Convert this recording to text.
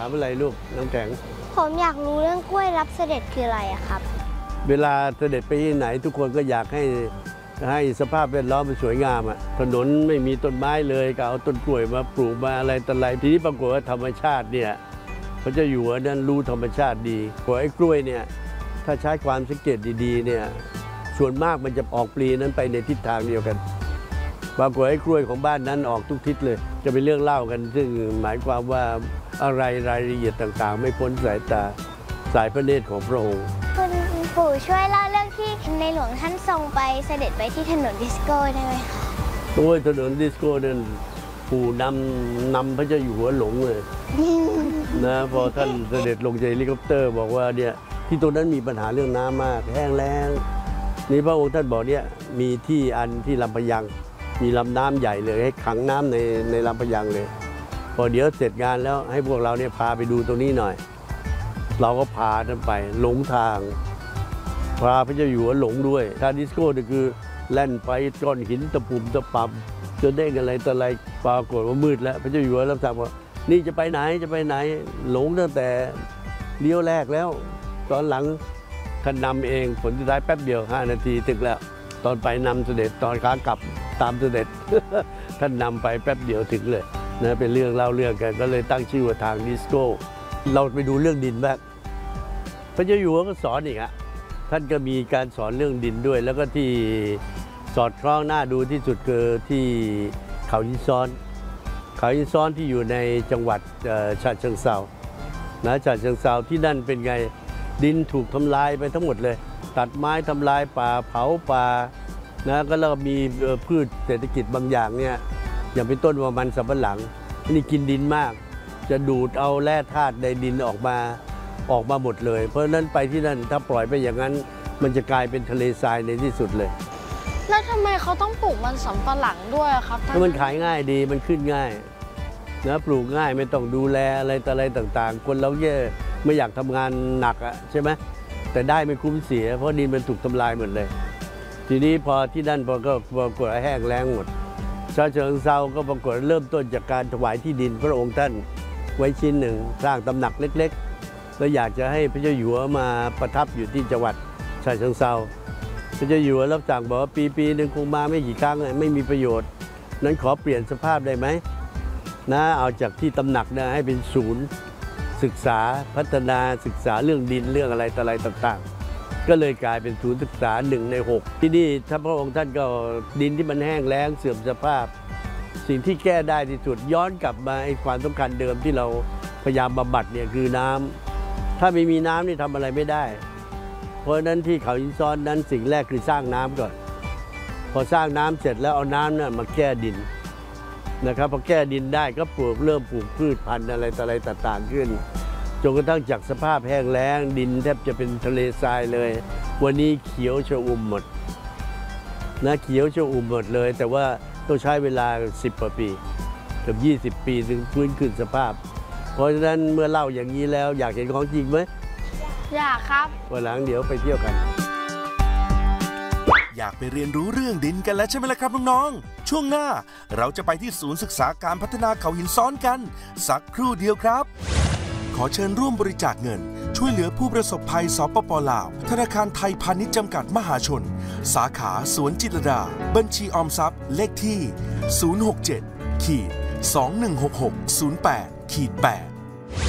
ามอะไรลูกน้ำแข็งผมอยากรู้เรื่องกล้วยรับเสด็จคืออะไรอะครับเวลาเสด็จไปที่ไหนทุกคนก็อยากให้สภาพแวดล้อมมันสวยงามอ่ะถนนไม่มีต้นไม้เลยก็เอาต้นกล้วยมาปลูกมาอะไรต่ออะไรทีนี้ปรากฏว่าธรรมชาติเนี่ยพระเจ้าอยู่หัวนั้นรู้ธรรมชาติดีกว่าไอ้กล้วยเนี่ยถ้าใช้ความสังเกตดีๆเนี่ยส่วนมากมันจะออกปลีนั้นไปในทิศทางเดียวกันปรากฏไอ้กล้วยของบ้านนั้นออกทุกทิศเลยจะเป็นเรื่องเล่ากันซึ่งหมายความว่าอะไรรายละเอียดต่างๆไม่พ้นสายตาสายพระเนตรของพระองค์คุณปู่ช่วยเล่าเรื่องที่ในหลวงท่านทรงไปเสด็จไปที่ถนนดิสโก้ได้ไหมคะโอ้ยถนนดิสโก้นั่นปู่นำพระเจ้าอยู่หัวหลงเลยนะพอท่านเสด็จลงจากเฮลิคอปเตอร์บอกว่าเนี่ยที่ตรงนั้นมีปัญหาเรื่องน้ำมากแห้งแล้งนี่พระองค์ท่านบอกเนี่ยมีที่ที่ลำพะยังมีลำน้ำใหญ่เลยให้ขังน้ำในลำพะยังเลยพอเดี๋ยวเสร็จงานแล้วให้พวกเราเนี่ยพาไปดูตรงนี้หน่อยเราก็พาท่านไปหลงทางพาพระเจ้าอยู่หัวหลงด้วยทางดิสโก้นี่คือแล่นไปก้อนหินตะปุ่มตะปำจะเด้งอะไรต่ออะไรปรากฏว่ามืดแล้วพระเจ้าอยู่หัวรับสั่งว่านี่จะไปไหนจะไปไหนหลงตั้งแต่เลี้ยวแรกแล้วตอนหลังท่านนำเองผลสุดท้ายแป๊บเดียว5 นาทีถึงแล้วตอนไปนำเสด็จตอนขากลับตามเสด็จ ท่านนำไปแป๊บเดียวถึงเลยนะเป็นเรื่องเล่าเรื่องกันก็เลยตั้งชื่อว่าทางดิสโก้เราไปดูเรื่องดินบ้างพระเจ้าอยู่หัวก็สอนอีกฮะท่านก็มีการสอนเรื่องดินด้วยแล้วก็ที่สอดคล้องน่าดูที่สุดคือที่เขาหินซ้อนเขาหินซ้อนที่อยู่ในจังหวัดฉะเชิงเทรานะฉะเชิงเทราที่นั่นเป็นไงดินถูกทำลายไปทั้งหมดเลยตัดไม้ทำลายป่าเผาป่านะก็แล้วมีพืชเศรษฐกิจบางอย่างเนี่ยอย่างเป็นต้นว่ามันสำปะหลังนี่กินดินมากจะดูดเอาแร่ธาตุในดินออกมาหมดเลยเพราะฉะนั้นไปที่นั่นถ้าปล่อยไปอย่างนั้นมันจะกลายเป็นทะเลทรายในที่สุดเลยแล้วทำไมเขาต้องปลูกมันสำปะหลังด้วยครับเพราะมันขายง่ายดีมันขึ้นง่ายนะปลูกง่ายไม่ต้องดูแลอะไรต่ออะไรต่างๆคนเราไม่อยากทำงานหนักอะใช่ไหมแต่ได้ไม่คุ้มเสียเพราะดินมันถูกทำลายหมดเลยทีนี้พอที่นั่นพอก็ปรากฏแห้งแล้งหมดฉะเชิงเทราก็ปรากฏเริ่มต้นจากการถวายที่ดินพระองค์ท่านไว้ชิ้นหนึ่งสร้างตำหนักเล็กๆแล้วอยากจะให้พระเจ้าอยู่หัวมาประทับอยู่ที่จังหวัดฉะเชิงเทราพระเจ้าอยู่หัวรับสั่งบอกว่าปีหนึ่งคงมาไม่กี่ครั้งไม่มีประโยชน์นั้นขอเปลี่ยนสภาพได้ไหมนะเอาจากที่ตำหนักนะให้เป็นศูนย์ศึกษาพัฒนาศึกษาเรื่องดินเรื่องอะไรต่ออะไรต่างๆก็เลยกลายเป็นศูนย์ศึกษา1 ใน 6ที่นี่ถ้าพระองค์ท่านก็ดินที่มันแห้งแล้งเสื่อมสภาพสิ่งที่แก้ได้ที่สุดย้อนกลับมาไอ้ความต้องการเดิมที่เราพยายามบำบัดเนี่ยคือน้ำถ้าไม่มีน้ำนี่ทำอะไรไม่ได้เพราะฉะนั้นที่เขาหินซ้อนนั้นสิ่งแรกคือสร้างน้ำก่อนพอสร้างน้ำเสร็จแล้วเอาน้ำน่ะมาแก้ดินนะครับพอแก้ดินได้ก็เริ่มปลูกพืชพันธุ์อะไรต่ออะไรต่างๆขึ้นจนกระทั่งจากสภาพแห้งแล้งดินแทบจะเป็นทะเลทรายเลยวันนี้เขียวชอุ่มหมดนะเขียวชอุ่มหมดเลยแต่ว่าต้องใช้เวลา10 กว่าปีเกือบ20 ปีถึงฟื้นคืนสภาพเพราะฉะนั้นเมื่อเล่าอย่างนี้แล้วอยากเห็นของจริงไหมอยากครับวันหลังเดี๋ยวไปเที่ยวกันอยากไปเรียนรู้เรื่องดินกันแล้วใช่ไหมล่ะครับน้องๆช่วงหน้าเราจะไปที่ศูนย์ศึกษาการพัฒนาเขาหินซ้อนกันสักครู่เดียวครับขอเชิญร่วมบริจาคเงินช่วยเหลือผู้ประสบภัยสปป.ลาวธนาคารไทยพาณิชย์จำกัดมหาชนสาขาสวนจิตรลดาบัญชีออมทรัพย์เลขที่067-216608-8